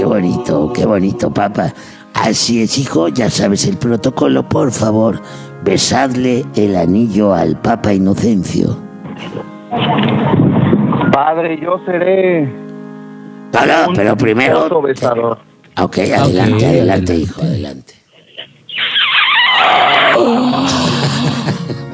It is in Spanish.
qué bonito, papá. Así es, hijo, ya sabes el protocolo, por favor, besadle el anillo al Papa Inocencio. Padre, yo seré... No, pero primero... besador. Ok, adelante, hijo, adelante.